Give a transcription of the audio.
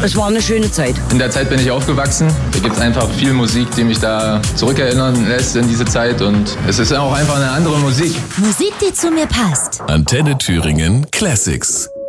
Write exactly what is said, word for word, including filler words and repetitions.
Es war eine schöne Zeit. In der Zeit bin ich aufgewachsen. Da gibt es einfach viel Musik, die mich da zurückerinnern lässt in diese Zeit. Und es ist auch einfach eine andere Musik. Musik, die zu mir passt. Antenne Thüringen Classics.